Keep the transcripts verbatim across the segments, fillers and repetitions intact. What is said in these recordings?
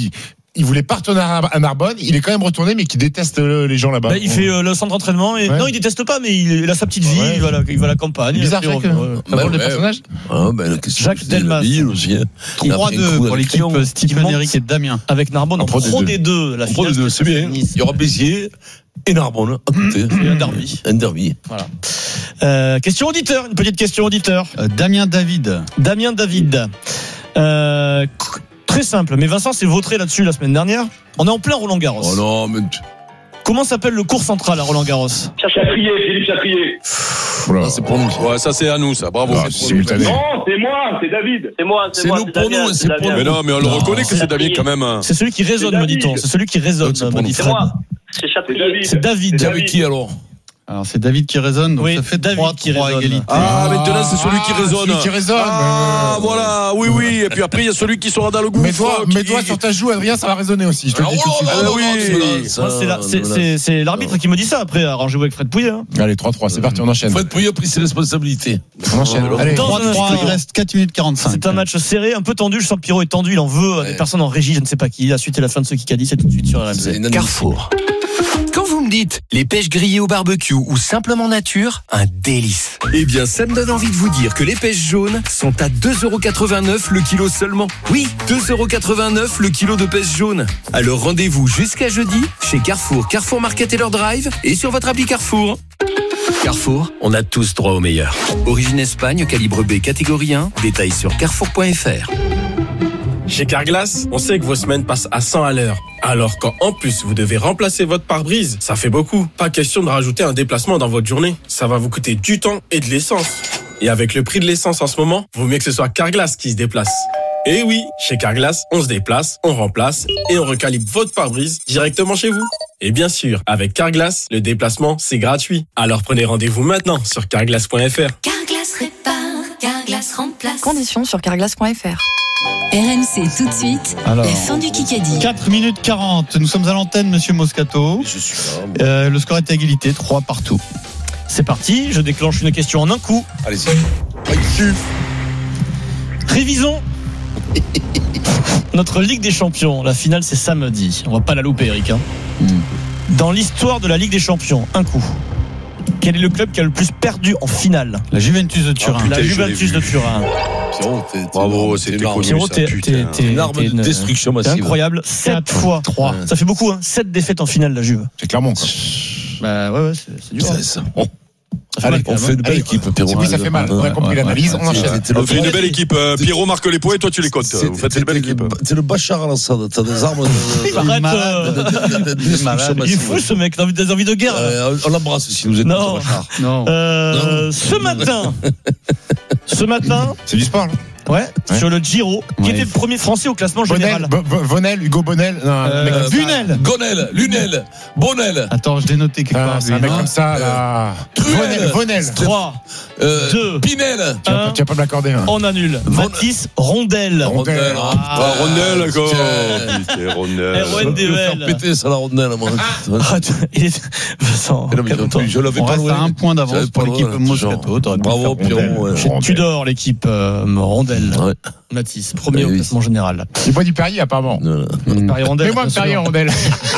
qui il voulait partir à Narbonne, il est quand même retourné, mais qui déteste les gens là-bas. Bah, il fait euh, le centre d'entraînement et ouais. non, il déteste pas, mais il, il a sa petite vie, ouais. il, va la, il va à la campagne. Bizarre, Jacques. Euh, bah, ouais. des personnages. Ah, ben, Jacques Delmas. trois deux pour l'équipe Stephen Eric et Damien. Avec Narbonne en Pro D deux. La Pro D deux, c'est bien. Il y aura Béziers et Narbonne à côté. Et un derby. Un derby. Voilà. Euh, question auditeur, une petite question auditeur. Euh, Damien David. Damien David. Euh, très simple, mais Vincent s'est vautré là-dessus la semaine dernière. On est en plein Roland Garros. Oh non, mais... Comment s'appelle le cours central à Roland Garros? Chatrier, Philippe Chatrier. Voilà, c'est pour nous. Ouais, ça c'est à nous, ça. Bravo. Ah, c'est simultané. Non, c'est moi, c'est David. C'est moi, c'est, c'est moi. nous C'est pour Damien, nous, c'est, c'est pour nous. Mais non, mais on le non, reconnaît que c'est David quand même. C'est celui qui résonne, me dit-on. C'est celui qui résonne, me dit Fred. C'est moi. C'est Chatrier. C'est David. C'est David qui alors? Alors c'est David qui résonne, donc oui, ça fait David trois qui trois résonne. égalité. Ah, maintenant c'est celui qui résonne. Celui qui résonne. Ah, voilà, oui, oui. Et puis après, il y a celui qui sera dans le gouffre. Mets-toi, qui... mets-toi sur ta joue, Adrien, ça va résonner aussi. Je te le dis tout de suite. Ah, oui. Ça, c'est, la, c'est, c'est, c'est l'arbitre qui me dit ça. Après, arrangez-vous avec Fred Pouillet. Hein. Allez, trois trois, c'est parti, on enchaîne. Fred Pouillet a pris ses responsabilités. On enchaîne. Allez, trois trois, il reste quatre minutes quarante-cinq. C'est un match serré, un peu tendu. Je sens que Pierrot est tendu, il en veut. Ouais. Des personnes en régie, je ne sais pas qui. La suite et la fin de ce Kikadi, c'est tout de suite sur R M C. Carrefour. Quand vous me dites les pêches grillées au barbecue ou simplement nature, un délice. Eh bien, ça me donne envie de vous dire que les pêches jaunes sont à deux euros quatre-vingt-neuf le kilo seulement. Oui, deux euros quatre-vingt-neuf le kilo de pêche jaune. Alors rendez-vous jusqu'à jeudi chez Carrefour, Carrefour Market et leur drive et sur votre appli Carrefour. Carrefour, on a tous droit au meilleur. Origine Espagne, calibre B, catégorie un. Détails sur carrefour point f r. Chez Carglass, on sait que vos semaines passent à cent à l'heure. Alors quand en plus vous devez remplacer votre pare-brise, ça fait beaucoup. Pas question de rajouter un déplacement dans votre journée. Ça va vous coûter du temps et de l'essence. Et avec le prix de l'essence en ce moment, vaut mieux que ce soit Carglass qui se déplace. Et oui, chez Carglass, on se déplace, on remplace et on recalibre votre pare-brise directement chez vous. Et bien sûr, avec Carglass, le déplacement, c'est gratuit. Alors prenez rendez-vous maintenant sur carglass point f r. Carglass répare, Carglass remplace. Conditions sur carglass point f r. R M C tout de suite. Alors, la fin du Kikadi. quatre minutes quarante. Nous sommes à l'antenne, monsieur Moscato. Je suis là. Euh, le score est à égalité, trois partout. C'est parti, je déclenche une question en un coup. Allez-y. Révisons notre Ligue des Champions. La finale, c'est samedi. On va pas la louper, Eric. Hein. Mm. Dans l'histoire de la Ligue des Champions, un coup. Quel est le club qui a le plus perdu en finale? La Juventus de Turin. Oh, putain, la Juventus de Turin. Pierrot, t'es, t'es bravo, c'était connu. Pierrot, t'es, t'es, t'es une arme de destruction massive. C'est incroyable. sept fois. trois. Ça fait beaucoup, hein. sept défaites en finale, la Juve. C'est clairement, quoi. Bah ouais, ouais, c'est, c'est dur. C'est ça. Oh. Allez, on fait une belle équipe, Pierrot. Oui, ça fait mal. On a compris l'analyse. On enchaîne. On fait une belle équipe. Pierrot marque les points et toi tu les comptes. Vous faites une belle équipe. C'est le Bachar à l'Assad. T'as des armes. Arrête. Il est fou ce mec. T'as des envies de guerre. On l'embrasse si nous êtes non. Non. Ce matin. Ce matin. C'est du sport, là. Ouais, ouais, sur le Giro, qui ouais. était le premier français au classement général. Bonel, Hugo Bonel, non, euh, Bunel, Gonel, Lunel, Bonel. Attends, je l'ai noté quelque part. Ah, c'est un mec comme ça, là. Bonel, Bonel. trois, euh, deux, Pinel. Tu vas pas me l'accorder. Hein. On annule. Mathis Rondel. Rondel. Ah, Rondel, quoi. C'est Rondel. R O N D E L. Je vais faire péter ça, la Rondel, moi. Il est. Vincent. Je l'avais pas loin. Un point d'avance pour l'équipe Moscato. Bravo, Pierrot. Tudor, l'équipe Rondel. Ouais. Mathis, premier au classement général. Il boit du Perrier apparemment. Perrier Rondel. Mets-moi un Perrier Rondel.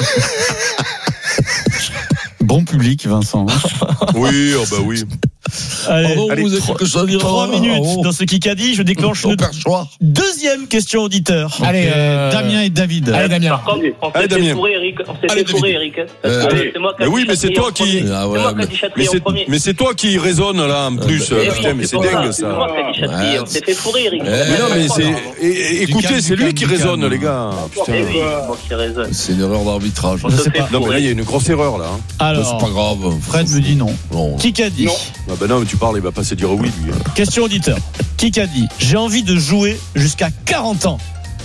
Bon public, Vincent. Oui, oh bah oui. Allez, Pardon, allez, vous avez quelque chose à dire. Trois minutes oh. dans ce Kikadi, je déclenche une deuxième question auditeur. Allez, euh... Damien et David. Allez, Damien. Par contre, on s'est fait fourrer, Eric. On s'est fait fourrer, Eric. C'est moi qui ai dit oui, mais c'est toi qui. Mais c'est toi qui résonne là en plus. Putain, mais c'est dingue ça. C'est moi qui ai dit Châtrier. On s'est fait fourrer, Eric. Non, mais c'est. Écoutez, c'est lui qui résonne, les gars. Putain. Oui, moi qui résonne. C'est une erreur d'arbitrage. Non, mais là, il y a une grosse erreur là. Alors, c'est pas grave. Fred me dit non. Kikadi. Ah ben non, mais tu parles, il va pas se dire oui, lui. Question auditeur. Kikadi. J'ai envie de jouer jusqu'à quarante ans.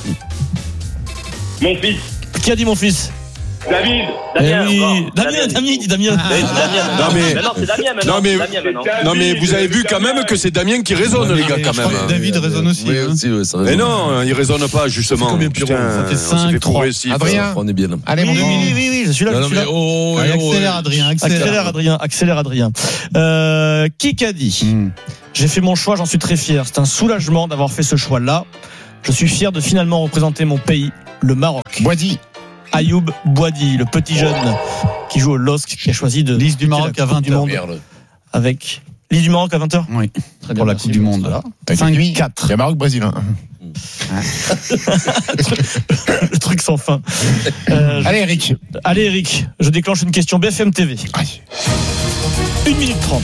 Mon fils. Qui a dit mon fils? David. Damien. Oui. Damien, Damien, il dit Damien. Ah, Damien. Non mais, non, c'est Damien maintenant. Non mais, Damien, maintenant. non mais vous avez vu quand même que c'est Damien qui résonne, ouais, les gars, quand même. David résonne aussi. Oui, aussi ouais, ça résonne. Mais non, il résonne pas, justement. Combien Putain, ça fait cinq, trois. Adrien. On est bien là. Allez, oui, oui, oui, oui, je suis là. Non, je suis mais là. oh, Allez, oh, accélère, oh, Adrien. Accélère, accélère, Adrien. Accélère, Adrien. Euh, Kikadi. Mm. J'ai fait mon choix, j'en suis très fier. C'est un soulagement d'avoir fait ce choix-là. Je suis fier de finalement représenter mon pays, le Maroc. Boidi. Ayoub Boidi, le petit jeune qui joue au L O S C, qui a choisi de liste du Maroc à vingt heures. Avec liste du Maroc à vingt heures. Oui. Très bien, pour la merci, Coupe du Monde. Voilà. cinq quatre. Il y a Maroc-Brésil. Hein. Le truc sans fin. Euh, allez Eric. Allez Eric, je déclenche une question B F M T V. Aïe. une minute trente.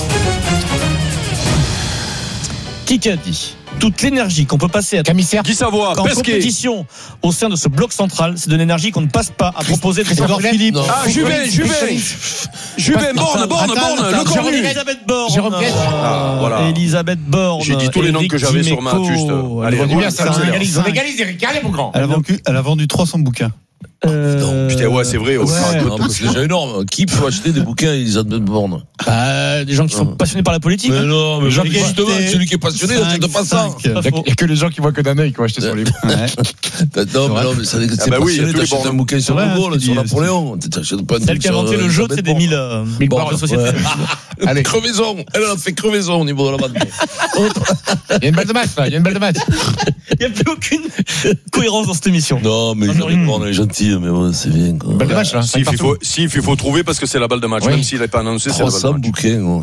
Qui a dit toute l'énergie qu'on peut passer à Camissaire Guy Savoie, en Pesquet. compétition au sein de ce bloc central, c'est de l'énergie qu'on ne passe pas à proposer de Christophe Philippe. Ah, Jubin, Jubin. Jubin, Borne, Borne, Borne, le cornu. Elisabeth Borne. Jérôme Guest. Ah, voilà. Elisabeth Borne. J'ai dit tous les noms que j'avais sur ma juste. Allez, On bien ça, on accélère. égalise, on égalise Eric, allez mon grand. Elle a vendu, elle a vendu trois cents bouquins. Euh, Putain, ouais, c'est vrai. ouais. Non, mais c'est déjà énorme. Qui peut acheter des bouquins Elisabeth Borne? Bah, des gens qui sont passionnés par la politique. Mais non, mais L'égalité, justement, celui qui est passionné, cinq, n'achète pas ça. Il n'y a que les gens qui voient que d'un œil qui vont acheter sur les livres. Non, mais non, mais ça, c'est Ah bah oui, il y a passionné, tous les t'achètes bords. un bouquin sur Ouais, le Gaulle, c'est sur dit, Napoléon. T'achètes pas un Celle truc qui a sur, inventé euh, le jeu, Elisabeth c'est des Borne. mille, euh, mille Bon, bornes de société. ouais. Allez. Crevaison. Elle a fait crevaison au niveau de la bande. Il y a une balle de match là, il y a une balle de match. Il n'y a plus aucune cohérence dans cette émission. Non, mais Elisabeth Borne, elle est gentille, mais bon, c'est bien, quoi. Balle de match là. Si, il faut, si, il faut trouver parce que c'est la balle de match. Oui. Même s'il n'est pas annoncé, c'est la trois balle cents de match. bouquins, gros.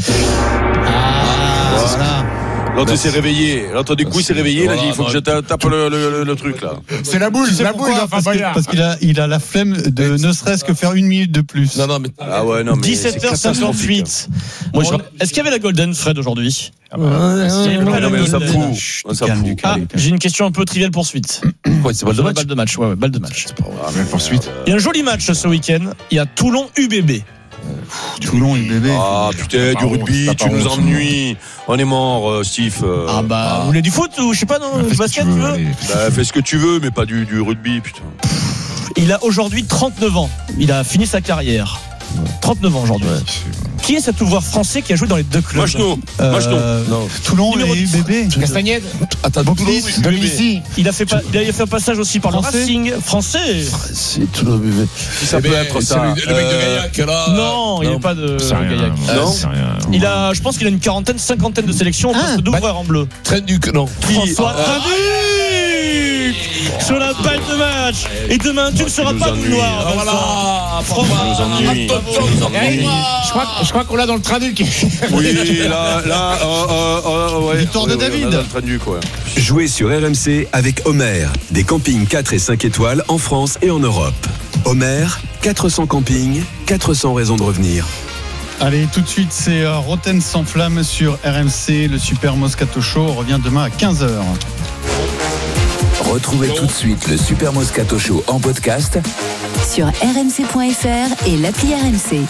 Voilà. L'autre s'est réveillé. L'autre, du coup, il s'est réveillé. Il a dit, il faut que je Voilà, ta- tape le, le, le, le truc, là. C'est la boule, c'est la boule, enfin Parce que- Boyard. parce qu'il a, il a la flemme de ne serait-ce que faire une minute de plus. Non, non, mais. Ah ouais, non, mais. dix-sept heures cinquante-huit. Moi, je... Est-ce qu'il y avait la Golden Fred aujourd'hui? Ah, non, mais ça fout. Ça Calme fout. du Ah, calme. j'ai une question un peu triviale pour suite. Quoi, c'est balle de Sur la match? balle de match, ouais, ouais, balle de match. Ah, mais poursuite. Il y a un joli match ce week-end. Il y a Toulon-U B B. Toulon, il bébé. Ah putain, du rugby, tu nous ennuies. On est mort, euh, Steve. euh. Ah bah, vous voulez du foot ou je sais pas, non, du basket, tu veux? Bah, fais ce que tu veux, mais pas du, du rugby, putain. Il a aujourd'hui trente-neuf ans. Il a fini sa carrière. trente-neuf ans aujourd'hui. Qui est cet ouvreur français qui a joué dans les deux clubs? Machno, Euh, Machno. Non. Toulon Numéro et dix. U B B. Castagnette. Attends, Toulon, De Missy. Il a fait pas, il a fait un passage aussi par le Français Racing français. c'est Toulon, bébé. Ça peut être ça. Le mec de Euh, Gaillac, là. Non, il n'est pas de C'est rien. Gaillac. Non. C'est rien. Il a, je pense qu'il a une quarantaine, cinquantaine de sélections au poste d'ouvreur en bleu. Traîne-Duc, non. François Ah. Traduc sur la balle de match. Et demain, tu ne seras nous pas ennuies. noir. Ah, voilà. François. nous ennuie. Nous ennuie. Je crois, je crois qu'on l'a dans le train du. Oui, là, là, euh, euh, euh, ouais. Victoire de Ouais, ouais, David. on a dans le train du, quoi. Jouez sur R M C avec Homer, des campings quatre et cinq étoiles en France et en Europe. Homer, quatre cents campings, quatre cents raisons de revenir. Allez, tout de suite, c'est euh, Roten sans flamme sur R M C. Le Super Moscato Show revient demain à quinze heures. Retrouvez tout de suite le Super Moscato Show en podcast sur r m c point f r et l'appli R M C.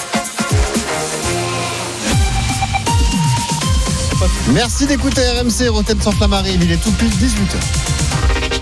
Merci d'écouter R M C. Roten sans flamme arrive, il est tout pile dix-huit heures.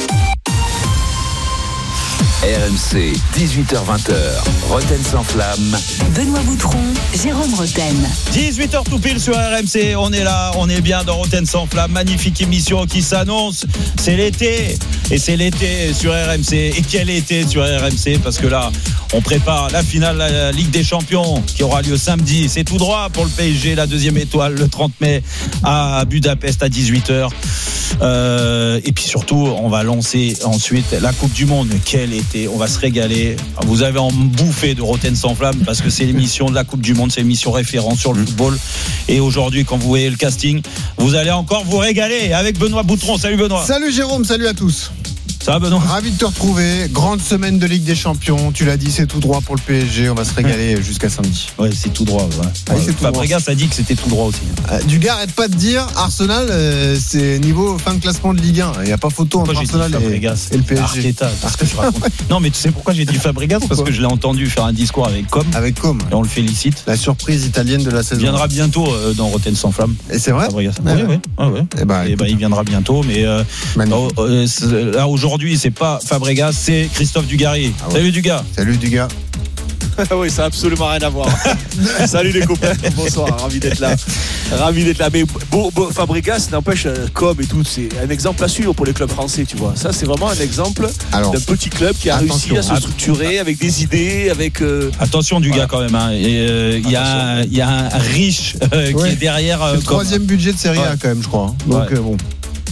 R M C, dix-huit heures vingt, Roten sans flamme. Benoît Boutron, Jérôme Roten. dix-huit heures tout pile sur R M C, on est là, on est bien dans Roten sans flamme, magnifique émission qui s'annonce, c'est l'été, et c'est l'été sur R M C, et quel été sur R M C, parce que là, on prépare la finale de la Ligue des Champions qui aura lieu samedi, c'est tout droit pour le P S G, la deuxième étoile, le trente mai à Budapest à dix-huit heures. Euh, et puis surtout, on va lancer ensuite la Coupe du Monde. Quel été, on va se régaler. Vous avez en bouffé de Roten sans flamme parce que c'est l'émission de la Coupe du Monde, c'est l'émission référence sur le football. Et aujourd'hui, quand vous voyez le casting, vous allez encore vous régaler avec Benoît Boutron. Salut Benoît. Salut Jérôme, salut à tous. Ça va Benoît? Ravi de te retrouver. Grande semaine de Ligue des Champions. Tu l'as dit, c'est tout droit pour le P S G. On va se régaler jusqu'à samedi. Ouais, c'est tout droit. Ouais. Ah, c'est tout Fabregas a dit que c'était tout droit aussi. Euh, Dugas, arrête pas de dire Arsenal, euh, c'est niveau fin de classement de Ligue un. Il n'y a pas photo entre Pourquoi j'ai dit Arsenal et, Fabregas et le P S G. Arteta, parce que je raconte. Non, mais tu sais pourquoi j'ai dit Fabregas? Parce que je l'ai entendu faire un discours avec Com. Avec Com. Et on le félicite. La surprise italienne de la saison. Il viendra bientôt euh, dans Roten sans flamme. Et c'est vrai? Fabregas. Ouais, Oui, oui. Ah, ouais. Et bah, Et bah, il viendra bientôt, mais euh, oh, euh, là aujourd'hui, c'est pas Fabregas, c'est Christophe Dugarry. Ah ouais. Salut Dugas. Salut Dugas. Oui, ça n'a absolument rien à voir. Salut les copains, bonsoir, ravi d'être là. Ravi d'être là. Mais bon, bon, Fabregas, n'empêche, euh, Com et tout, c'est un exemple à suivre pour les clubs français, tu vois. Ça, c'est vraiment un exemple Alors, d'un petit club qui a attention. réussi à se structurer avec des idées, avec. Euh, Attention Dugas voilà. quand même. hein. Et, euh, Il y, a, il y a un riche euh, qui Ouais. est derrière. C'est euh, le Com. troisième budget de Serie A Ouais. quand même, je crois. Donc Ouais. euh, bon.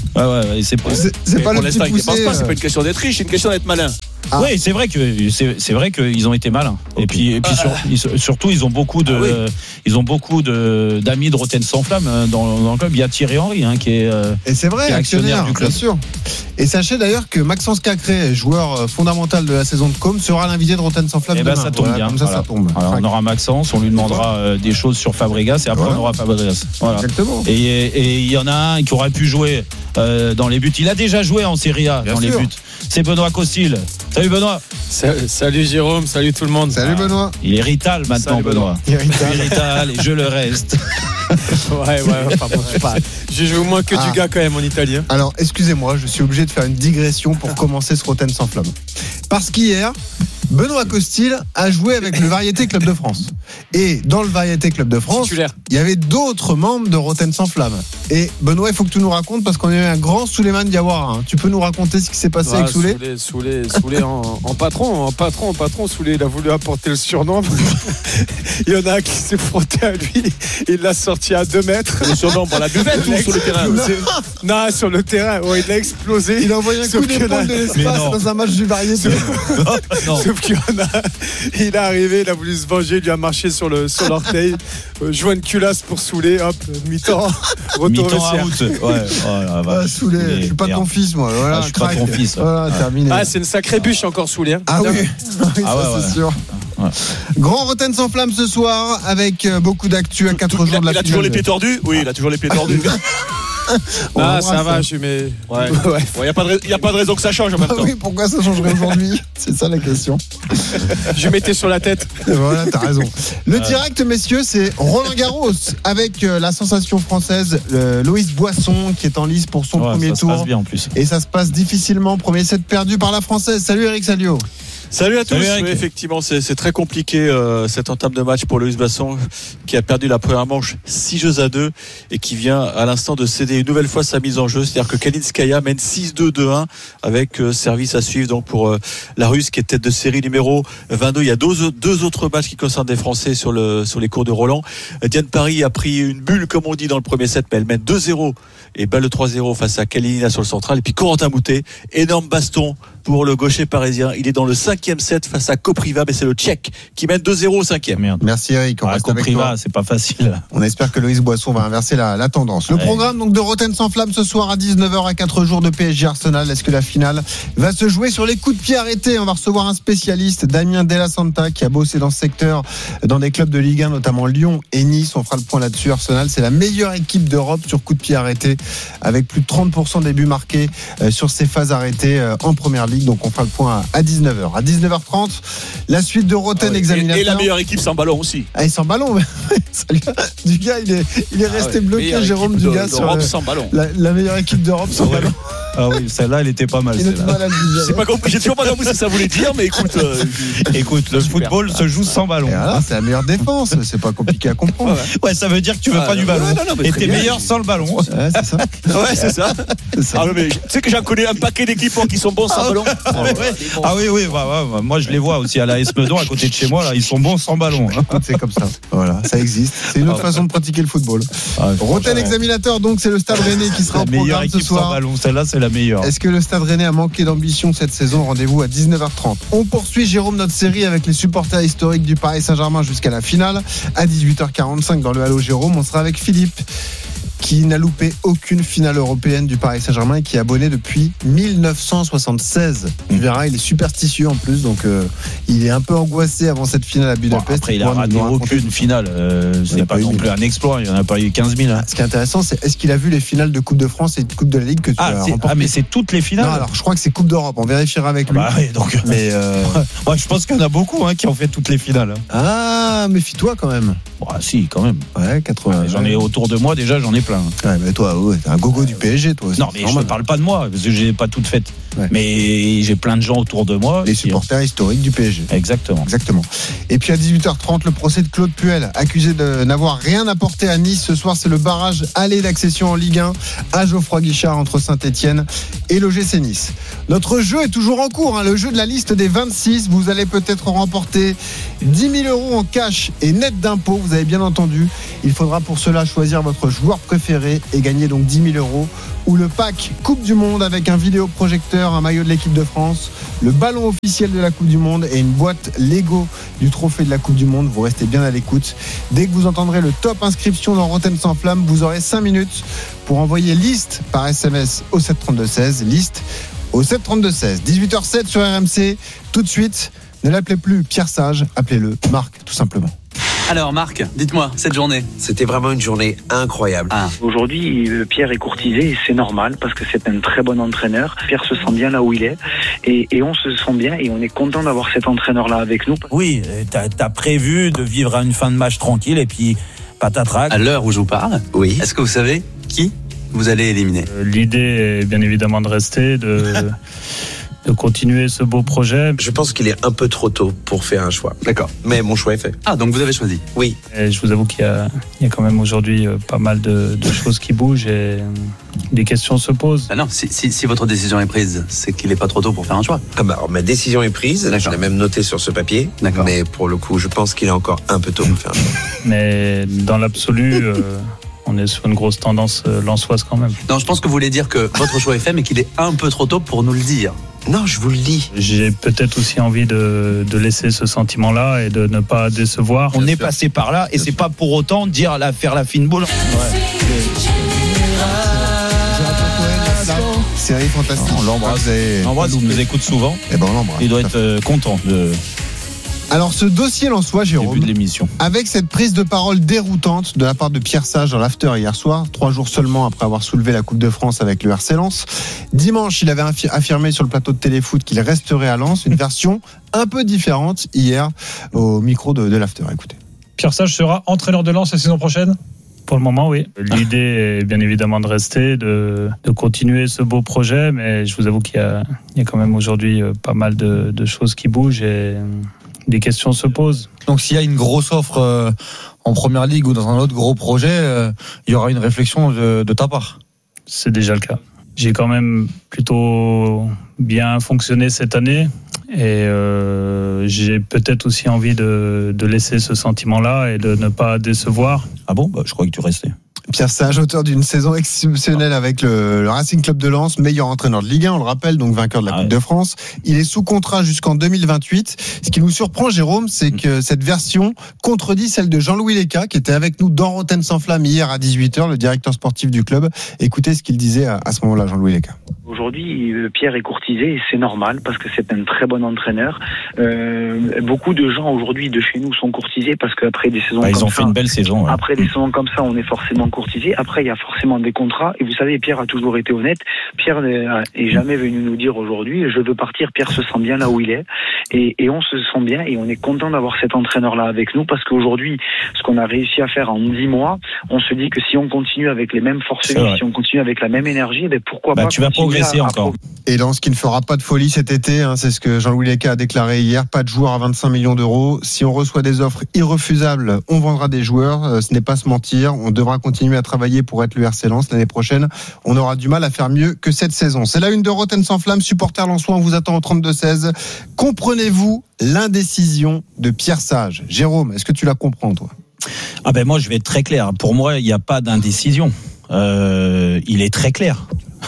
Ouais, ouais, ouais, c'est pas, c'est, c'est pas pour le l'instant, petit ils dépensent poussé, pas. C'est euh. pas une question d'être riche, c'est une question d'être malin. Ah. Oui, c'est vrai que c'est, c'est vrai qu'ils ont été malins. Et puis, et puis sur, ils, surtout, ils ont beaucoup de, Ah oui. ils ont beaucoup de d'amis de Rotten sans flamme dans, dans le club. Il y a Thierry Henry hein, qui est. Euh, Et c'est vrai, qui est actionnaire actionnaire, du club. bien sûr. Et sachez d'ailleurs que Maxence Cacré, joueur fondamental de la saison de Com, sera l'invité de Rotten sans flamme Et demain. ben ça tombe Voilà, bien. Comme ça, Voilà. ça tombe. Alors, on aura Maxence, on lui demandera euh, des choses sur Fabregas et après Voilà. on aura Fabregas. Voilà. Exactement. Et et il y en a un qui aurait pu jouer euh, dans les buts. Il a déjà joué en Serie A Bien dans sûr. les buts. C'est Benoît Costil. Salut Benoît. Salut Jérôme, salut tout le monde. Salut Benoît. Il est Rital maintenant, Salut, Benoît. Rital. Rital et je le reste. Ouais, ouais, enfin bon, je sais pas. J'ai joué moins que Ah. du gars quand même en italien. Alors, excusez-moi, je suis obligé de faire une digression pour commencer ce Rotten sans flamme. Parce qu'hier, Benoît Costil a joué avec le Variété Club de France. Et dans le Variété Club de France, Titulaire. il y avait d'autres membres de Rotten sans flamme. Et Benoît, il faut que tu nous racontes parce qu'on a eu un grand Souleymane Diawara. Hein. Tu peux nous raconter ce qui s'est passé Ah, avec Souley Souley, Souley, Souley en, en patron, en patron, en patron. Souley, il a voulu apporter le surnom. Il y en a un qui s'est frotté à lui. Il l'a sorti à deux mètres. Le surnom pour la buvette ou sur le terrain? Non, sur le terrain. Ouais, il a explosé. Il a envoyé un Sauf coup que là- d'épaule de l'espace dans un match du Variété. Sauf qu'il y en a, il est arrivé, il a voulu se venger, il lui a marché sur le sur l'orteil, euh, joint une culasse pour Souley, hop, mi-temps, retour au Mi-temps vestiaire. out. Ouais. Oh la vache. Ah, Souley, je suis pas Merde. ton fils, moi. Voilà, Ah, je suis pas crac. ton fils. Voilà, terminé. Ah, c'est une sacrée bûche encore Souley. Hein. Ah oui, oui, Ah ouais, ça ouais. c'est sûr. Ouais. Grand Rotten sans flamme ce soir avec euh, beaucoup d'actu à quatre Il jours de a, la il a toujours les finale. pieds tordus? Oui, il a toujours les pieds tordus. On Ah, embrasse, ça va, hein. je mets. Ouais. Ouais. Il n'y a, pas de rais- y a pas de raison que ça change en même Ah temps. oui, pourquoi ça changerait aujourd'hui? C'est ça la question. Je mettais sur la tête. Et voilà, t'as raison. Le direct, messieurs, c'est Roland Garros avec euh, la sensation française euh, Loïs Boisson qui est en lice pour son Ouais, premier ça se tour. passe bien en plus. Et ça se passe difficilement. Premier set perdu par la Française. Salut Eric Salio. Salut à tous. Salut, Eric. Oui, effectivement, c'est, c'est très compliqué euh, cette entame de match pour Loïs Boisson qui a perdu la première manche six jeux à deux et qui vient à l'instant de céder une nouvelle fois sa mise en jeu. C'est-à-dire que Kalinskaya mène six deux deux un avec euh, service à suivre donc pour euh, la Russe qui est tête de série numéro vingt-deux. Il y a deux, deux autres matchs qui concernent des Français sur, le, sur les cours de Roland. Diane Paris a pris une bulle comme on dit dans le premier set, mais elle mène deux zéro et bat le trois zéro face à Kalinina sur le central. Et puis Corentin Moutet, énorme baston pour le gaucher parisien. Il est dans le cinquième set face à Kopriva, mais c'est le Tchèque qui mène deux zéro au cinquième. Merde. Merci Eric. On Ah, reste avec Kopriva, toi. c'est pas facile. On espère que Loïs Boisson va inverser la, la tendance. Le Ouais. programme donc de Rotten sans flamme ce soir à dix-neuf heures à quatre jours de P S G Arsenal. Est-ce que la finale va se jouer sur les coups de pied arrêtés? On va recevoir un spécialiste, Damien Della Santa, qui a bossé dans ce secteur dans des clubs de Ligue un, notamment Lyon et Nice. On fera le point là-dessus. Arsenal, c'est la meilleure équipe d'Europe sur coups de pied arrêtés, avec plus de trente pour cent des buts marqués euh, sur ces phases arrêtées euh, en première ligue. Donc on fera le point à, à dix-neuf heures. À dix-neuf heures trente, la suite de Rotten Ah ouais. Examinateur. Et, et la meilleure équipe sans ballon aussi. Ah, il sans ballon. Salut. Dugas, il est, il est resté Ah ouais. bloqué, Meilleure Jérôme équipe de- Dugas, sur d'Europe le- sans ballon. la, la meilleure équipe d'Europe sans ballon. Ah oui, celle-là, elle était pas mal. Il a du Celle-là. mal à le dire. J'ai pas compris, j'ai toujours pas compris ce que ça voulait dire, mais écoute. euh, Écoute, le Super. football se joue sans ballon. Et voilà, c'est la meilleure défense. C'est pas compliqué à comprendre. Ouais, ça veut dire que tu veux Ah, pas du non, ballon. non, non, mais Et très t'es bien. meilleur sans le ballon. Ouais, c'est ça. Ouais, c'est ça. C'est ça. Ah, non, mais tu sais que j'en connais un paquet d'équipes qui sont bons sans ballon. Ah, ouais, ouais. Ah oui, oui, bah, ouais, bah, moi je les vois aussi à la S Meudon à côté de chez moi, là, ils sont bons sans ballon. hein. C'est comme ça. Voilà, ça existe. C'est une autre façon de pratiquer le football. Ah, Rotten Examinateur, donc, c'est le Stade Rennais qui sera la au meilleure programme ce équipe sans soir. ballon, celle-là c'est la meilleure. Est-ce que le Stade Rennais a manqué d'ambition cette saison? Rendez-vous à dix-neuf heures trente. On poursuit, Jérôme, notre série avec les supporters historiques du Paris Saint-Germain jusqu'à la finale. À dix-huit heures quarante-cinq dans le Halo Jérôme, on sera avec Philippe, qui n'a loupé aucune finale européenne du Paris Saint-Germain et qui est abonné depuis mille neuf cent soixante-seize. Tu verras, il est superstitieux en plus, donc euh, il est un peu angoissé avant cette finale à Bon, Budapest. après, il a pourra nous raté raconter. aucune finale. euh, Il y en c'est a pas pas eu non mille. plus un exploit. Il y en a pas eu quinze mille. hein. Ce qui est intéressant, c'est est-ce qu'il a vu les finales de Coupe de France et de Coupe de la Ligue que tu Ah, as c'est- remportées? ah, mais c'est toutes les finales. Non, alors je crois que c'est Coupe d'Europe. On vérifiera avec lui. Bah, ouais, donc, Mais euh, moi, je pense qu'il y en a beaucoup hein, qui ont fait toutes les finales. hein. ah, méfie-toi quand même. Bon, ah, si, quand même. Ouais, quatre-vingts. J'en ai autour de moi déjà, j'en ai plein. hein. Ouais, mais toi, ouais, t'es un gogo du P S G, toi. Non, mais je ne parle pas de moi, parce que j'ai pas toutes faites. Ouais. Mais j'ai plein de gens autour de moi. Les supporters historiques du P S G. Exactement. Exactement. Et puis à dix-huit heures trente, le procès de Claude Puel, accusé de n'avoir rien apporté à Nice. Ce soir, c'est le barrage aller d'accession en Ligue un à Geoffroy Guichard entre Saint-Etienne et l'O G C Nice. Notre jeu est toujours en cours, hein, le jeu de la liste des vingt-six. Vous allez peut-être remporter dix mille euros en cash et net d'impôts. Vous avez bien entendu. Il faudra pour cela choisir votre joueur préféré et gagner donc dix mille euros. Ou le pack Coupe du Monde avec un vidéoprojecteur, un maillot de l'équipe de France, le ballon officiel de la Coupe du Monde et une boîte Lego du trophée de la Coupe du Monde. Vous restez bien à l'écoute. Dès que vous entendrez le top inscription dans Rotten sans flamme, vous aurez cinq minutes pour envoyer liste par S M S au sept trente-deux seize. Liste au sept trente-deux seize. dix-huit heures sept sur R M C. Tout de suite, ne l'appelez plus Pierre Sage, appelez-le Marc, tout simplement. Alors Marc, dites-moi, cette journée. C'était vraiment une journée incroyable. Ah. Aujourd'hui, Pierre est courtisé et c'est normal parce que c'est un très bon entraîneur. Pierre se sent bien là où il est et, et on se sent bien et on est content d'avoir cet entraîneur-là avec nous. Oui, t'as, t'as prévu de vivre une fin de match tranquille et puis patatrac. À l'heure où je vous parle, oui. Est-ce que vous savez qui vous allez éliminer? euh, L'idée est bien évidemment de rester, de... de continuer ce beau projet. Je pense qu'il est un peu trop tôt pour faire un choix. D'accord. Mais mon choix est fait. Ah, donc vous avez choisi? Oui. Et je vous avoue qu'il y a, il y a quand même aujourd'hui pas mal de, de choses qui bougent et des questions se posent. Ah non, si, si, si votre décision est prise, c'est qu'il n'est pas trop tôt pour faire un choix. Ah bah, alors, ma décision est prise, D'accord. Je l'ai même noté sur ce papier. D'accord. Mais pour le coup, je pense qu'il est encore un peu tôt pour faire un choix. Mais dans l'absolu... Euh, on est sur une grosse tendance euh, lensoise quand même. Non, je pense que vous voulez dire que votre choix est fait, mais qu'il est un peu trop tôt pour nous le dire. Non, je vous le dis. J'ai peut-être aussi envie de, de laisser ce sentiment-là et de ne pas décevoir. On est passé par là et c'est pas pour autant dire la, faire la fine boule. Ouais. Série fantastique. On l'embrasse. On l'embrasse, il nous écoute souvent. Et ben on l'embrasse. Il doit être euh, content de... Alors ce dossier lensois, Jérôme, début de l'émission, avec cette prise de parole déroutante de la part de Pierre Sage dans l'after hier soir, trois jours seulement après avoir soulevé la Coupe de France avec le R C Lens. Dimanche, il avait affirmé sur le plateau de Téléfoot qu'il resterait à Lens, une version un peu différente hier au micro de, de l'after. Écoutez. Pierre Sage sera entraîneur de Lens la saison prochaine ? Pour le moment, oui. L'idée est bien évidemment de rester, de, de continuer ce beau projet, mais je vous avoue qu'il y a, il y a quand même aujourd'hui pas mal de, de choses qui bougent et des questions se posent. Donc s'il y a une grosse offre euh, en première ligue ou dans un autre gros projet, euh, il y aura une réflexion de, de ta part. C'est déjà le cas. J'ai quand même plutôt bien fonctionné cette année et euh, j'ai peut-être aussi envie de, de laisser ce sentiment-là et de ne pas décevoir. Ah bon, bah, je croyais que tu restais. Pierre Sage, auteur d'une saison exceptionnelle avec le, le Racing Club de Lens, meilleur entraîneur de Ligue un, on le rappelle, donc vainqueur de la ah Coupe ouais. de France. Il est sous contrat jusqu'en deux mille vingt-huit. Ce qui nous surprend, Jérôme, c'est que cette version contredit celle de Jean-Louis Léca, qui était avec nous dans Rotten sans flamme hier à dix-huit heures, le directeur sportif du club. Écoutez ce qu'il disait à, à ce moment-là, Jean-Louis Léca. Aujourd'hui, Pierre est courtisé et c'est normal parce que c'est un très bon entraîneur. Euh, beaucoup de gens aujourd'hui de chez nous sont courtisés parce qu'après des saisons bah, comme ça... Ils ont fait une belle saison. Ouais. Après des saisons comme ça, on est forcément courtisé. Après, il y a forcément des contrats. Et vous savez, Pierre a toujours été honnête. Pierre n'est jamais venu nous dire aujourd'hui, je veux partir. Pierre se sent bien là où il est. Et, et on se sent bien et on est content d'avoir cet entraîneur-là avec nous parce qu'aujourd'hui, ce qu'on a réussi à faire en dix mois, on se dit que si on continue avec les mêmes forces, si on continue avec la même énergie, ben pourquoi bah, pas tu vas progresser à, encore. Et Lens qui ne fera pas de folie cet été, hein, c'est ce que Jean-Louis Léca a déclaré hier, pas de joueurs à vingt-cinq millions d'euros. Si on reçoit des offres irrefusables, on vendra des joueurs. Euh, ce n'est pas se mentir. On devra continuer à travailler pour être le R C Lens l'année prochaine. On aura du mal à faire mieux que cette saison. C'est la une de Rotten sans flamme, supporter lensois. On vous attend au trente-deux seize. Comprenez-vous l'indécision de Pierre Sage? Jérôme, est-ce que tu la comprends, toi? Ah ben moi, je vais être très clair. Pour moi, il n'y a pas d'indécision. Euh, il est très clair.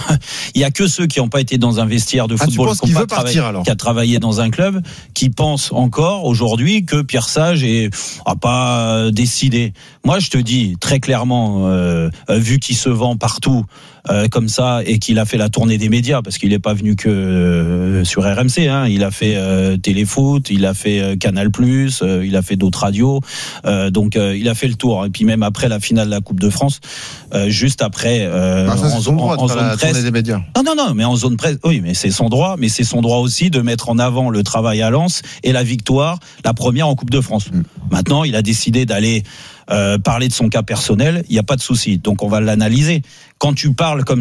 Il y a que ceux qui n'ont pas été dans un vestiaire de football, ah, qui, qui a travaillé dans un club, qui pensent encore aujourd'hui que Pierre Sage n'a pas décidé. Moi, je te dis très clairement, euh, vu qu'il se vend partout euh, comme ça et qu'il a fait la tournée des médias, parce qu'il n'est pas venu que euh, sur R M C, hein, il a fait euh, Téléfoot, il a fait euh, Canal plus, euh, il a fait d'autres radios, euh, donc euh, il a fait le tour. Et puis même après la finale de la Coupe de France, euh, juste après, euh, ah, ça, en, son droit, en, en zone la presse. Des médias. Non, non, non, mais en zone presse, oui, mais c'est son droit, mais c'est son droit aussi de mettre en avant le travail à Lens et la victoire, la première en Coupe de France. Mm. Maintenant, il a décidé d'aller euh, parler de son cas personnel, il n'y a pas de souci. Donc on va l'analyser. Quand tu parles comme ça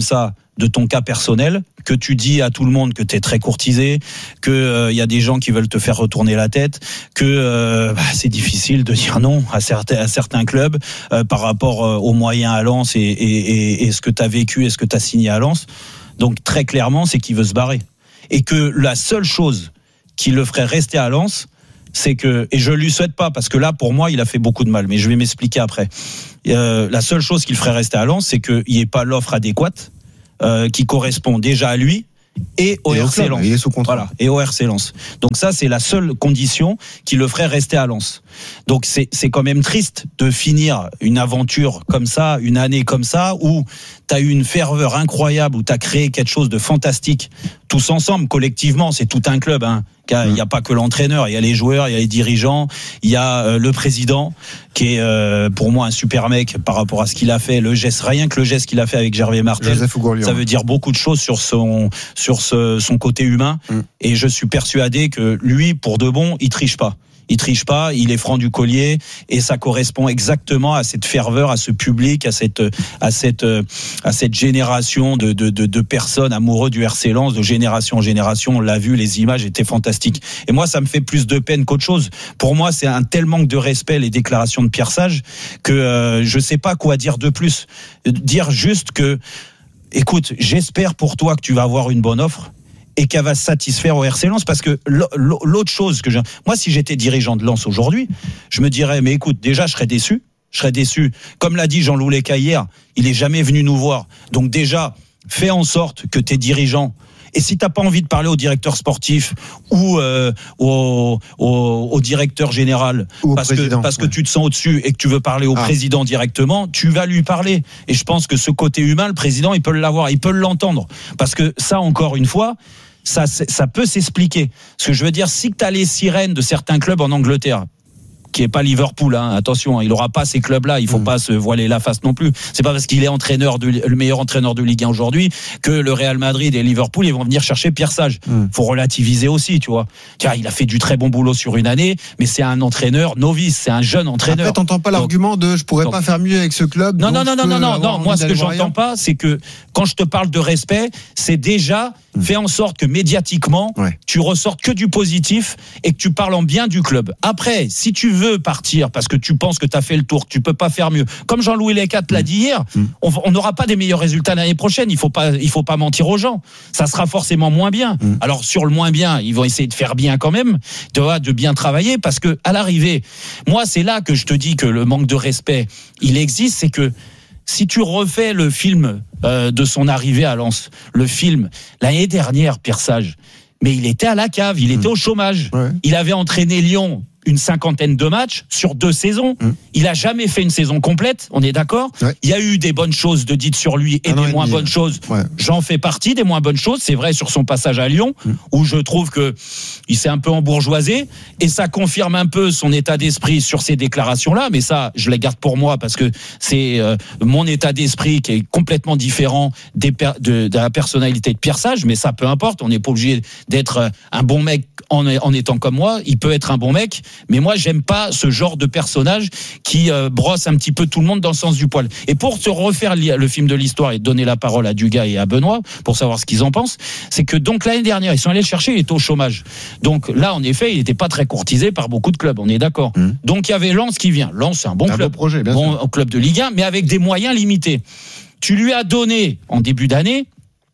de ton cas personnel, que tu dis à tout le monde que tu es très courtisé, que il euh, y a des gens qui veulent te faire retourner la tête, que euh, bah, c'est difficile de dire non à certains, à certains clubs euh, par rapport euh, aux moyens à Lens et, et, et, et ce que tu as vécu et ce que tu as signé à Lens. Donc très clairement, c'est qu'il veut se barrer. Et que la seule chose qui le ferait rester à Lens, c'est que, et je lui souhaite pas, parce que là, pour moi, il a fait beaucoup de mal, mais je vais m'expliquer après. Euh, la seule chose qui le ferait rester à Lens, c'est qu'il n'y ait pas l'offre adéquate, Euh, qui correspond déjà à lui et au et R C au club, Lens. il est sous contrat. Voilà, et au R C Lens. Donc ça, c'est la seule condition qui le ferait rester à Lens. Donc c'est c'est quand même triste de finir une aventure comme ça, une année comme ça, où tu as eu une ferveur incroyable, où tu as créé quelque chose de fantastique, tous ensemble, collectivement, c'est tout un club, hein. Il n'y a pas que l'entraîneur, il y a les joueurs, il y a les dirigeants, il y a euh, le président qui est euh, pour moi un super mec par rapport à ce qu'il a fait, le geste, rien que le geste qu'il a fait avec Gervais Martel, ça veut dire beaucoup de choses sur son sur ce, son côté humain. Mm. Et je suis persuadé que lui, pour de bon, il triche pas. Il triche pas, il est franc du collier et ça correspond exactement à cette ferveur, à ce public, à cette à cette à cette génération de de de, de personnes amoureux du R C Lens, de génération en génération. On l'a vu, les images étaient fantastiques. Et moi, ça me fait plus de peine qu'autre chose. Pour moi, c'est un tel manque de respect les déclarations de Pierre Sage que euh, je sais pas quoi dire de plus. Dire juste que, écoute, j'espère pour toi que tu vas avoir une bonne offre et qu'elle va se satisfaire au R C Lens, parce que l'autre chose que je... Moi, si j'étais dirigeant de Lens aujourd'hui, je me dirais, mais écoute, déjà, je serais déçu. Je serais déçu. Comme l'a dit Jean-Loup Leca hier, il est jamais venu nous voir. Donc déjà, fais en sorte que tes dirigeants... Et si t'as pas envie de parler au directeur sportif ou euh, au, au, au directeur général, ou parce que parce ouais. que tu te sens au-dessus et que tu veux parler au ah. président directement, tu vas lui parler. Et je pense que ce côté humain, le président, il peut l'avoir, il peut l'entendre, parce que ça, encore une fois, ça ça peut s'expliquer. Ce que je veux dire, si t'as les sirènes de certains clubs en Angleterre, qui est pas Liverpool, hein. Attention, hein, il aura pas ces clubs-là, il faut mmh. pas se voiler la face non plus. C'est pas parce qu'il est entraîneur de, le meilleur entraîneur de Ligue un aujourd'hui que le Real Madrid et Liverpool ils vont venir chercher Pierre Sage. Mmh. Faut relativiser aussi, tu vois. Tiens, il a fait du très bon boulot sur une année, mais c'est un entraîneur novice, c'est un jeune entraîneur. Après, t'entends pas donc, l'argument de je pourrais donc, pas faire mieux avec ce club. Non, non, non, non, non, non, non. Moi, ce que j'entends pas, c'est que quand je te parle de respect, c'est déjà mmh. fais en sorte que médiatiquement, ouais. tu ressortes que du positif et que tu parles en bien du club. Après, si tu veux partir parce que tu penses que tu as fait le tour, que tu peux pas faire mieux. Comme Jean-Louis Lecat l'a dit hier, mmh. on n'aura pas des meilleurs résultats l'année prochaine. Il faut pas, il faut pas mentir aux gens. Ça sera forcément moins bien. Mmh. Alors sur le moins bien, ils vont essayer de faire bien quand même, de, de bien travailler, parce que à l'arrivée, moi c'est là que je te dis que le manque de respect, il existe, c'est que si tu refais le film euh, de son arrivée à Lens, le film l'année dernière, Pierre Sage, mais il était à la cave, il était mmh. au chômage. Ouais. Il avait entraîné Lyon une cinquantaine de matchs sur deux saisons. Mmh. Il a jamais fait une saison complète, on est d'accord. Ouais. Il y a eu des bonnes choses de dites sur lui et ah des non, moins bonnes choses. Ouais. J'en fais partie des moins bonnes choses. C'est vrai sur son passage à Lyon, mmh. où je trouve que il s'est un peu embourgeoisé et ça confirme un peu son état d'esprit sur ces déclarations-là. Mais ça, je les garde pour moi parce que c'est euh, mon état d'esprit qui est complètement différent des per- de, de la personnalité de Pierre Sage. Mais ça, peu importe. On n'est pas obligé d'être un bon mec en, en étant comme moi. Il peut être un bon mec. Mais moi, j'aime pas ce genre de personnage qui euh, brosse un petit peu tout le monde dans le sens du poil. Et pour te refaire le film de l'histoire et donner la parole à Dugas et à Benoît pour savoir ce qu'ils en pensent, c'est que donc l'année dernière, ils sont allés le chercher, il était au chômage. Donc là, en effet, il n'était pas très courtisé par beaucoup de clubs, on est d'accord. Mmh. Donc il y avait Lens qui vient. Lens, c'est un bon un club, beau projet, bien bon sûr. Club de Ligue un, mais avec des moyens limités. Tu lui as donné, en début d'année,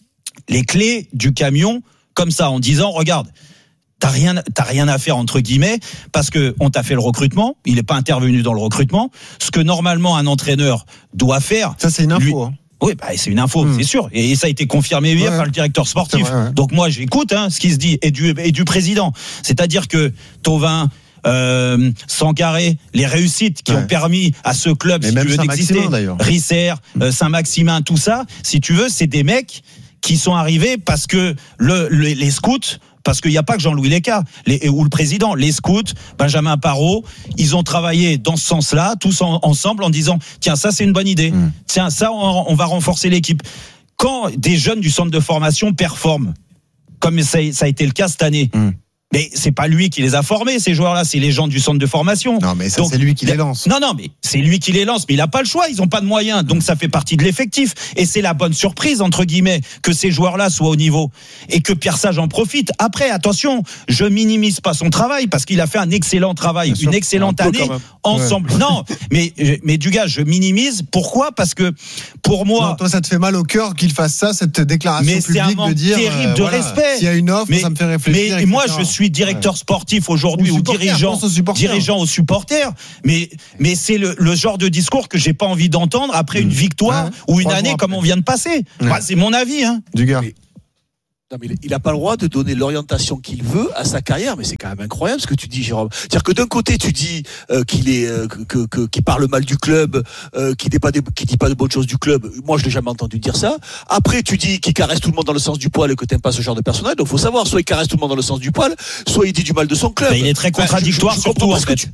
les clés du camion, comme ça, en disant, regarde, T'as rien, t'as rien à faire entre guillemets parce que on t'a fait le recrutement. Il n'est pas intervenu dans le recrutement. Ce que normalement un entraîneur doit faire. Ça c'est une info. Lui, hein. Oui, bah, c'est une info, mmh. c'est sûr. Et ça a été confirmé hier ouais, par le directeur sportif. Vrai, ouais. Donc moi j'écoute hein, ce qui se dit et du et du président. C'est-à-dire que Thauvin, Euh, Sangaré, les réussites qui ouais. ont permis à ce club si tu veux, d'exister, Risser, euh, Saint-Maximin, tout ça, si tu veux, c'est des mecs qui sont arrivés parce que le, le les scouts. Parce qu'il n'y a pas que Jean-Louis Leca les, ou le président, les scouts, Benjamin Parot, ils ont travaillé dans ce sens-là, tous en, ensemble, en disant tiens, ça c'est une bonne idée, mmh. tiens, ça on, on va renforcer l'équipe. Quand des jeunes du centre de formation performent, comme ça, ça a été le cas cette année, mmh. Mais c'est pas lui qui les a formés, ces joueurs-là, c'est les gens du centre de formation. Non, mais ça, donc, c'est lui qui les lance. Non, non, mais c'est lui qui les lance, mais il a pas le choix, ils ont pas de moyens, donc ça fait partie de l'effectif. Et c'est la bonne surprise, entre guillemets, que ces joueurs-là soient au niveau. Et que Pierre Sage en profite. Après, attention, je minimise pas son travail, parce qu'il a fait un excellent travail, Bien une sûr. excellente année ensemble. Ouais. Non, mais, mais du gars, je minimise. Pourquoi? Parce que, pour moi. Non, toi, ça te fait mal au cœur qu'il fasse ça, cette déclaration mais publique c'est un manque de dire. terrible de voilà, respect. S'il y a une offre, mais, ça me fait réfléchir. Mais moi, je suis directeur ouais. sportif aujourd'hui ou, ou dirigeant, aux dirigeant aux supporters. Mais, mais c'est le, le genre de discours que j'ai pas envie d'entendre après mmh. une victoire ouais. ou une année comme on vient de passer. Ouais. Bah, c'est mon avis, hein. Du gars. Mais... Non, mais il n'a pas le droit de donner l'orientation qu'il veut à sa carrière, mais c'est quand même incroyable ce que tu dis, Jérôme. C'est-à-dire que d'un côté tu dis euh, qu'il est euh, que, que qu'il parle mal du club, euh, qu'il dit pas des, qu'il dit pas de bonnes choses du club. Moi, je l'ai jamais entendu dire ça. Après, tu dis qu'il caresse tout le monde dans le sens du poil et que t'aimes pas ce genre de personnage. Donc, faut savoir, soit il caresse tout le monde dans le sens du poil, soit il dit du mal de son club. Ben, il est très contradictoire, ben, je, je, je surtout en fait. Tu...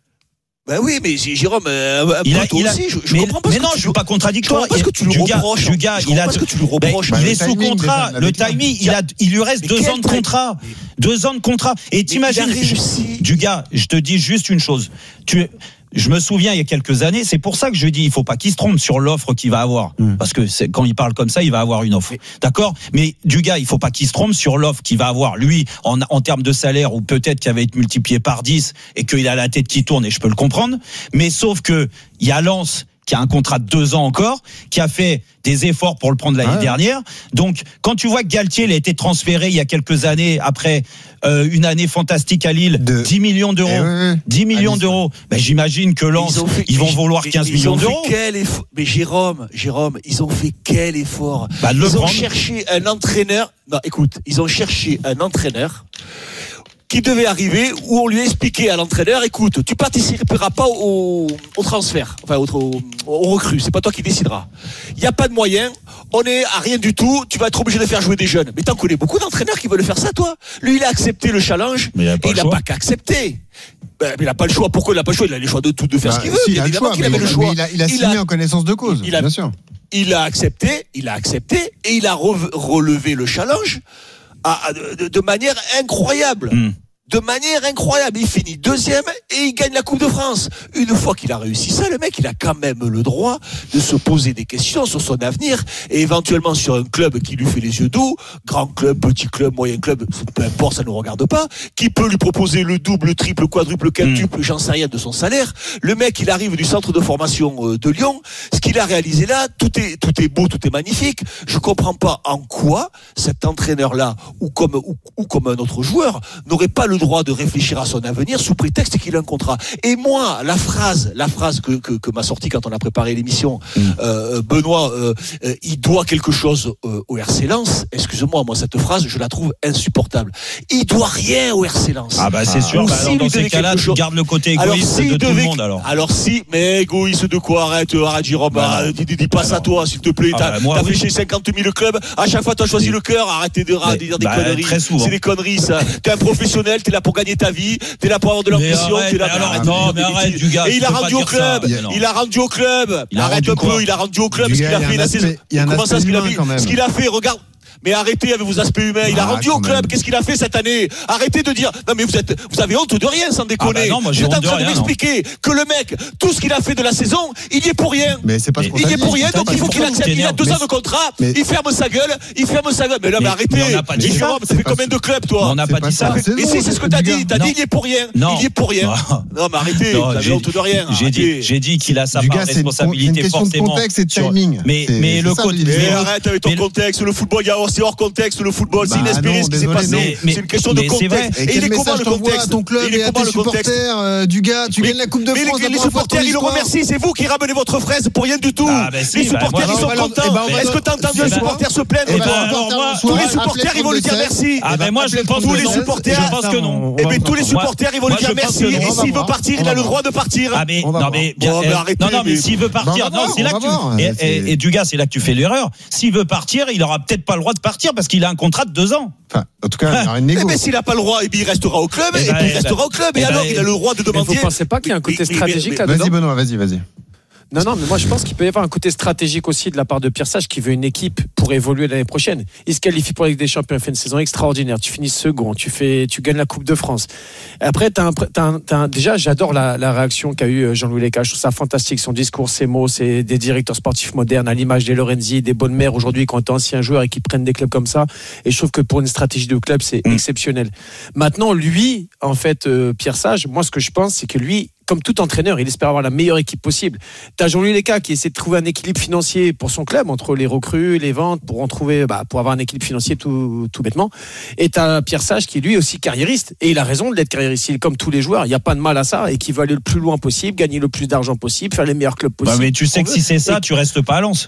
Ben oui, mais Jérôme, euh, il a, il a, aussi, je, je mais, comprends pas. Mais ce non, que tu, je suis pas contradictoire. Parce que tu le reproches. Du gars, il a, ce que tu le reproches. Ben, il est sous contrat. Le timing, il a, il lui reste deux ans de contrat. Deux ans de contrat. Et t'imagines, du gars, je te dis juste une chose. Tu, je me souviens il y a quelques années, c'est pour ça que je dis il faut pas qu'il se trompe sur l'offre qu'il va avoir, mmh. parce que c'est, quand il parle comme ça, il va avoir une offre, d'accord. Mais du gars, il faut pas qu'il se trompe sur l'offre qu'il va avoir lui en, en termes de salaire, ou peut-être qu'il va être multiplié par dix et qu'il a la tête qui tourne, et je peux le comprendre. Mais sauf que il y a Lens qui a un contrat de deux ans encore, qui a fait des efforts pour le prendre l'année ouais. dernière. Donc, quand tu vois que Galtier il a été transféré il y a quelques années, après euh, une année fantastique à Lille, de... dix millions d'euros, eh oui. dix millions d'euros, ben, j'imagine que Lens, ils, fait, ils vont vouloir quinze millions d'euros. Quel effort, mais Jérôme, Jérôme, ils ont fait quel effort? Bah, Ils ont prendre. cherché un entraîneur, non, écoute, ils ont cherché un entraîneur qui devait arriver, où on lui expliquait à l'entraîneur, écoute, tu participeras pas au, au transfert, enfin au, au, au recrue, c'est pas toi qui décideras. Il n'y a pas de moyens, on est à rien du tout, tu vas être obligé de faire jouer des jeunes. Mais t'en connais beaucoup d'entraîneurs qui veulent faire ça, toi. Lui, il a accepté le challenge, mais il et il n'a pas qu'à accepter. Ben, mais il n'a pas le choix. Pourquoi il n'a pas le choix? Il a les choix de tout, de faire bah, ce qu'il veut. Si, il a évidemment qu'il avait le choix. Il a, il a signé il a, en connaissance de cause, il a, bien sûr. Il a accepté, il a accepté, et il a re- relevé le challenge à, à, de, de manière incroyable. Mm. De manière incroyable, il finit deuxième et il gagne la Coupe de France. Une fois qu'il a réussi ça, le mec, il a quand même le droit de se poser des questions sur son avenir et éventuellement sur un club qui lui fait les yeux doux, grand club, petit club, moyen club, peu importe, ça ne nous regarde pas, qui peut lui proposer le double, le triple, le quadruple, le quintuple, mmh. j'en sais rien de son salaire. Le mec, il arrive du centre de formation de Lyon. Ce qu'il a réalisé là, tout est, tout est beau, tout est magnifique. Je comprends pas en quoi cet entraîneur-là, ou comme, ou, ou comme un autre joueur, n'aurait pas le droit de réfléchir à son avenir sous prétexte qu'il a un contrat. Et moi, la phrase, la phrase que, que, que m'a sortie quand on a préparé l'émission, mmh. euh, Benoît, euh, euh, il doit quelque chose euh, au R C Lens. Excuse-moi, moi cette phrase, je la trouve insupportable. Il doit rien au R C Lens. Ah bah c'est ah. sûr. Bah, alors, dans ces cas-là, tu gardes le côté égoïste si de tout devait, le monde alors. Alors si, mais égoïste de quoi? Arrête, arrête, Jérôme. Bah, dis, dis, dis pas ça toi, s'il te plaît. Ah, t'as bah, moi, t'as oui. fait chez cinquante mille clubs. À chaque fois, t'as choisi le cœur. Arrêtez de, de dire des bah, conneries. C'est des conneries, ça. T'es un professionnel. T'es là pour gagner ta vie. T'es là pour avoir de l'ambition. T'es là pour. Non, mais arrête, du gars. Et il a rendu au club. Il a rendu au club. Arrête un peu. Il a rendu au club. Ce qu'il a fait la saison. Comment ça, ce qu'il a fait? Ce qu'il a fait, regarde. Mais arrêtez avec vos aspects humains. Il ah, a rendu au club. Même. Qu'est-ce qu'il a fait cette année? Arrêtez de dire. Non mais vous êtes, vous avez honte de rien, sans déconner. Ah bah non, moi, j'ai vous êtes en train de, de m'expliquer que le mec, tout ce qu'il a fait de la saison, il y est pour rien. Mais c'est pas ce qu'on Il y est pour rien, donc il faut qu'il accepte. Il a deux ans de contrat. Il ferme sa gueule. Il ferme sa gueule. Mais là, mais arrêtez. Jérôme, ça fait combien de clubs, toi? On n'a pas dit ça. Mais si, c'est ce que t'as dit. T'as dit il y est pour rien. Il y est pour rien. Non mais arrêtez. Vous avez honte de rien. J'ai dit, j'ai dit qu'il a sa part de responsabilité forcément. Contexte et timing. Mais mais le côté. Arrête avec ton contexte. Le football, c'est hors contexte. Le football, c'est inespéré ce qui s'est passé. C'est une question de contexte. Et il est comment le contexte? Ton club et à tes supporters, du gars, tu gagnes la Coupe de France. Les supporters, ils le remercient. C'est vous qui ramenez votre fraise pour rien du tout. Les supporters, ils sont contents. Est-ce que t'as entendu un supporter se plaindre? Tous les supporters, ils vont lui dire merci. Ah ben moi, je pense tous les supporters. Je pense que non. Eh ben tous les supporters, ils vont lui dire merci. Et s'il veut partir, il a le droit de partir. Ah mais non mais bien. Non non mais s'il veut partir, non c'est là que tu. Et du gars, c'est là que tu fais l'erreur. S'il veut partir, il aura peut-être pas le droit de partir parce qu'il a un contrat de deux ans. Enfin, en tout cas, il y aura une négo. Mais s'il n'a pas le droit, il restera au club, et puis il restera au club. Et alors, il a le droit de demander. Vous ne pensez pas qu'il y a un côté stratégique là-dedans? Vas-y, Benoît, vas-y, vas-y. Non, non, mais moi je pense qu'il peut y avoir un côté stratégique aussi de la part de Pierre Sage qui veut une équipe pour évoluer l'année prochaine. Il se qualifie pour la Ligue des Champions, il fait une saison extraordinaire. Tu finis second, tu fais, tu gagnes la Coupe de France. Après, t'as un, t'as un, t'as un, déjà, j'adore la, la réaction qu'a eu Jean-Louis Leca. Je trouve ça fantastique. Son discours, ses mots, c'est des directeurs sportifs modernes à l'image des Lorenzi, des bonnes mères aujourd'hui qui ont été anciens joueurs et qui prennent des clubs comme ça. Et je trouve que pour une stratégie de club, c'est mmh. exceptionnel. Maintenant, lui, en fait, euh, Pierre Sage, moi, ce que je pense, c'est que lui, comme tout entraîneur, il espère avoir la meilleure équipe possible. T'as Jean-Louis Leca qui essaie de trouver un équilibre financier pour son club entre les recrues, les ventes, pour en trouver, bah, pour avoir un équilibre financier tout, tout bêtement. Et t'as Pierre Sage qui est lui aussi carriériste. Et il a raison d'être carriériste. Il est comme tous les joueurs. Il n'y a pas de mal à ça et qui veut aller le plus loin possible, gagner le plus d'argent possible, faire les meilleurs clubs possibles. Bah, mais tu sais que si c'est ça, et... tu restes pas à Lens.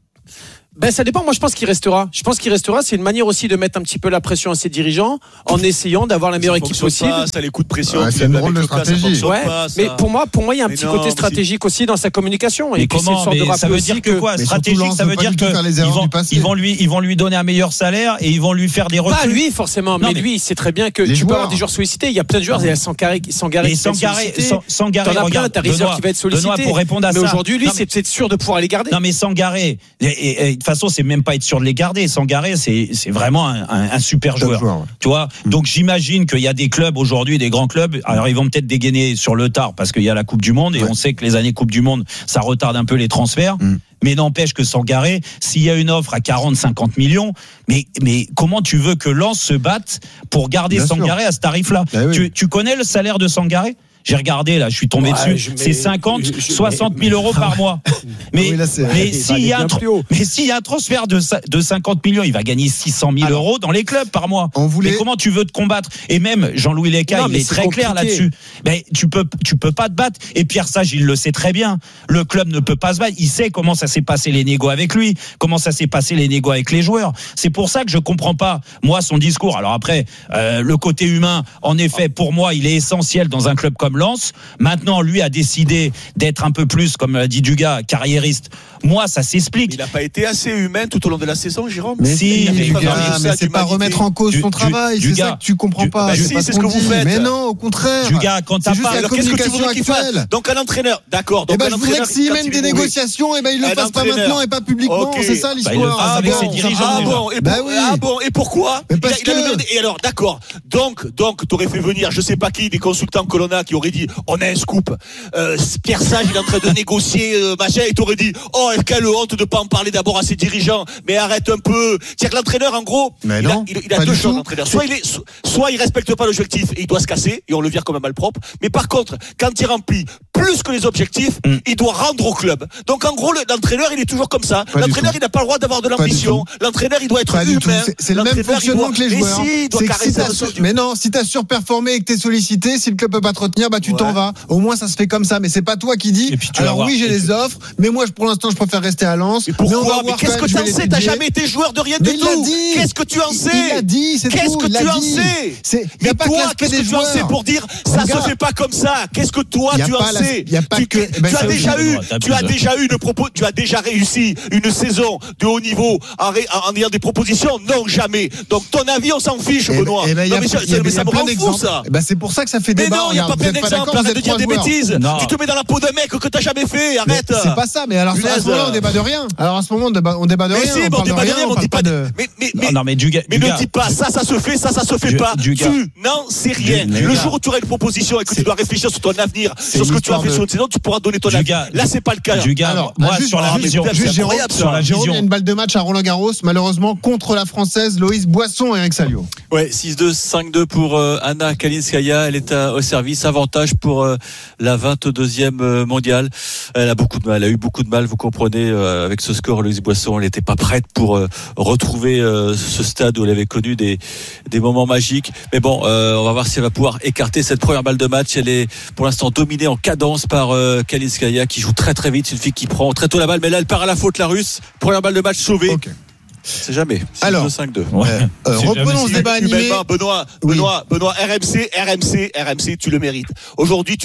Ben, ça dépend. Moi, je pense qu'il restera. Je pense qu'il restera. C'est une manière aussi de mettre un petit peu la pression à ses dirigeants en essayant d'avoir la meilleure équipe possible. Pas, ça les coups de pression. Ouais, c'est une drôle de stratégie. Ouais, pas, mais pour moi, pour moi, il y a un mais petit non, côté stratégique aussi dans sa communication. Mais et comment puis, mais ça veut dire que quoi? Stratégique, ça veut dire que ils vont, ils vont lui, ils vont lui donner un meilleur salaire et ils vont lui faire des recrues. Pas lui forcément, mais, mais lui, c'est très bien que tu joueurs. peux avoir des joueurs sollicités. Il y a plein de joueurs. Il y a Sangaré qui Sangaré. Sangaré, Sangaré, regarde, t'as Rizor qui va être sollicité. Pour répondre à ça. Mais aujourd'hui, lui, c'est sûr de pouvoir les garder. Non, mais Sangaré, de toute façon, c'est même pas sûr de les garder. Sangaré, c'est, c'est vraiment un, un, un super joueur. joueur ouais. Tu vois, mmh. Donc j'imagine qu'il y a des clubs aujourd'hui, des grands clubs. Alors ils vont peut-être dégainer sur le tard parce qu'il y a la Coupe du Monde et ouais. on sait que les années Coupe du Monde, ça retarde un peu les transferts. Mmh. Mais n'empêche que Sangaré, s'il y a une offre à quarante, cinquante millions, mais, mais comment tu veux que Lens se batte pour garder Bien Sangaré sûr. à ce tarif-là? bah oui. tu, tu connais le salaire de Sangaré? J'ai regardé là, je suis tombé ouais, dessus. C'est cinquante, je, je, soixante mille euros par mois. Mais, oui, là, mais s'il y a un, mais s'il y a un transfert de, de cinquante millions, il va gagner six cent mille euros dans les clubs par mois. On voulait... Mais comment tu veux te combattre? Et même Jean-Louis Leca, non, il est très compliqué. clair là-dessus. Mais tu peux, tu peux pas te battre. Et Pierre Sage, il le sait très bien. Le club ne peut pas se battre. Il sait comment ça s'est passé les négos avec lui, comment ça s'est passé les négos avec les joueurs. C'est pour ça que je comprends pas, moi, son discours. Alors après, euh, le côté humain, en effet, pour moi, il est essentiel dans un club comme Lens. Maintenant, lui a décidé d'être un peu plus, comme l'a dit Dugas, carriériste. Moi, ça s'explique. Il n'a pas été assez humain tout au long de la saison, Jérôme. Mais si, Dugas, mais c'est pas remettre en cause son travail. C'est ça que tu comprends pas. Bah si, c'est ce que vous faites. Mais non, au contraire. Dugas, quand t'as pas la communication actuelle. Donc un entraîneur, d'accord. Eh ben, je voudrais que s'il mène des négociations, eh ben, il le fasse pas maintenant et pas publiquement. C'est ça l'histoire. Ah bon. Ah bon. Et pourquoi? Et alors, d'accord. Donc, donc, t'aurais fait venir, je sais pas qui, des consultants Colonna qui auraient dit. On a un scoop. Euh, Pierre Sage, il est en train de négocier, euh, machin, et t'aurais dit, oh, quelle honte de pas en parler d'abord à ses dirigeants. Mais arrête un peu. C'est-à-dire que l'entraîneur, en gros, mais il non, a, il, il a deux choses, l'entraîneur. Soit il est, soit il respecte pas l'objectif et il doit se casser, et on le vire comme un malpropre. Mais par contre, quand il remplit plus que les objectifs, mm. il doit rendre au club. Donc, en gros, l'entraîneur, il est toujours comme ça. Pas l'entraîneur, il n'a pas le droit d'avoir de l'ambition. L'entraîneur, il doit être pas humain. C'est, c'est le même fonctionnement doit, que les joueurs. Si, il doit si sur, mais non, si t'as surperformé et que t'es sollicité, si le club peut pas te retenir, bah, tu ouais. t'en vas. Au moins, ça se fait comme ça. Mais c'est pas toi qui dis. Alors oui, j'ai les offres, mais moi, pour l'instant, je préfère rester à Lens. Mais pourquoi? Mais qu'est-ce que tu en sais? T'as jamais été joueur de rien du tout. Qu'est-ce que tu en sais? Il a dit, c'est tout. Qu'est-ce que tu en sais? Mais toi, qu'est-ce que tu en sais pour dire ça se fait pas comme ça? Qu'est-ce que toi, tu en sais? Il y a pas que. Tu as déjà eu, tu as déjà eu une propos, tu as déjà réussi une saison de haut niveau en ayant des propositions? Non, jamais. Donc ton avis, on s'en fiche, Benoît. Mais ça me rend fou ça. C'est pour ça que ça fait débat. Mais non, il n'y a pas plein d'exemples. Arrête de dire des bêtises. Tu te mets dans la peau d'un mec que t'as jamais fait. Arrête. C'est pas ça. Mais alors à ce moment-là, on débat de rien. Alors à ce moment, on débat de rien. Mais si, on débat de rien. On dit pas de. Mais ne dis pas ça, ça se fait, ça, ça se fait pas. Tu n'en sais rien. Le jour où tu auras une proposition et que tu dois réfléchir sur ton avenir, sur ce que tu as fait sur une saison, tu pourras donner ton avis. Là, c'est pas le cas. Alors, moi, sur la vision, sur la vision, il y a une balle de match à Roland-Garros, malheureusement contre la Française Loïs Boisson et Eric Salio. Ouais, six deux, cinq deux pour euh, Anna Kalinskaya. Elle est à, au service. Avantage pour euh, la vingt-deuxième euh, mondiale. Elle a beaucoup de mal. Elle a eu beaucoup de mal. Vous comprenez, euh, avec ce score, Loïs Boisson, elle n'était pas prête pour euh, retrouver euh, ce stade où elle avait connu des des moments magiques. Mais bon, euh, on va voir si elle va pouvoir écarter cette première balle de match. Elle est pour l'instant dominée en cadence par euh, Kalinskaya, qui joue très très vite. C'est une fille qui prend très tôt la balle, mais là elle part à la faute, la Russe. Première balle de match sauvée. Okay. C'est jamais. Alors, cinq deux. Ouais. Euh, reprenons ce débat animé. Benoît, Benoît, oui. Benoît, Benoît, R M C, R M C, R M C, tu le mérites. Aujourd'hui, tu